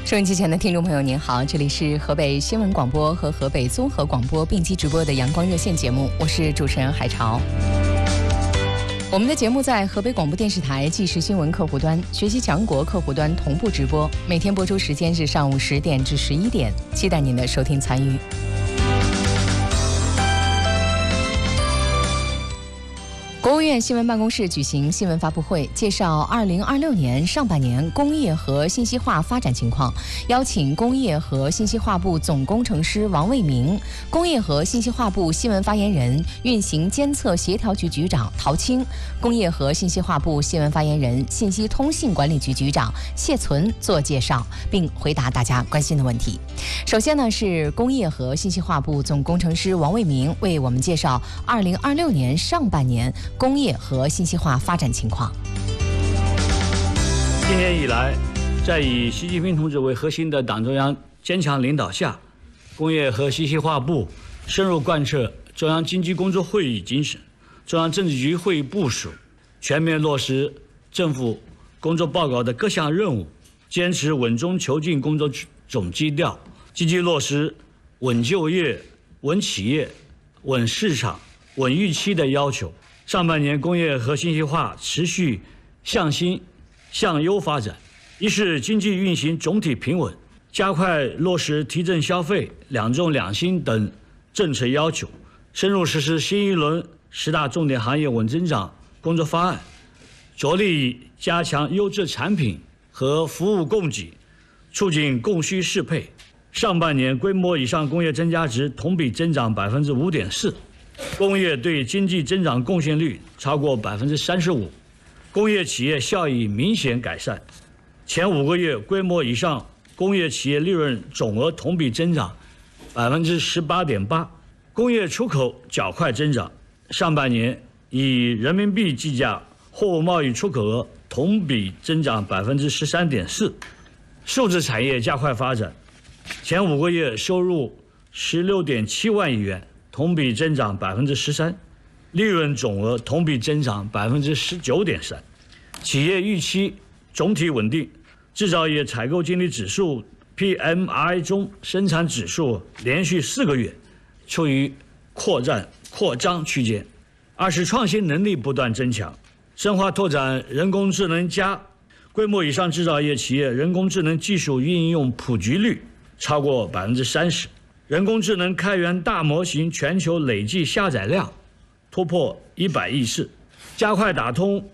收音机前的听众朋友您好，这里是河北新闻广播和河北综合广播并机直播的阳光热线节目，我是主持人海潮。我们的节目在河北广播电视台即时新闻客户端、学习强国客户端同步直播，每天播出时间是上午10点至11点，期待您的收听参与。国务院新闻办公室举行新闻发布会，介绍2026年上半年工业和信息化发展情况，邀请工业和信息化部总工程师王卫明、工业和信息化部新闻发言人、运行监测协调局局长陶青、工业和信息化部新闻发言人、信息通信管理局局长谢存做介绍，并回答大家关心的问题。首先呢，是工业和信息化部总工程师王卫明为我们介绍2026年上半年工业和信息化发展情况。 今年以来，在以习近平同志为核心的党中央坚强领导下，工业和信息化部深入贯彻中央经济工作会议精神、中央政治局会议部署，全面落实政府工作报告的各项任务，坚持稳中求进工作总基调，积极落实稳就业、稳企业、稳市场、稳预期的要求。上半年工业和信息化持续向新向优发展，一是经济运行总体平稳，加快落实提振消费、两重两新等政策要求，深入实施新一轮10大重点行业稳增长工作方案，着力加强优质产品和服务供给，促进供需适配。上半年规模以上工业增加值同比增长5.4%，工业对经济增长贡献率超过35%，工业企业效益明显改善。前5个月规模以上工业企业利润总额同比增长18.8%，工业出口较快增长。上半年以人民币计价货物贸易出口额同比增长13.4%，数字产业加快发展。前5个月收入16.7万亿元，同比增长13%，利润总额同比增长19.3%，企业预期总体稳定。制造业采购经理指数 PMI 中生产指数连续4个月处于扩张区间。二是创新能力不断增强，深化拓展人工智能加，规模以上制造业企业人工智能技术应用普及率超过30%，人工智能开源大模型全球累计下载量突破100亿次，加快打通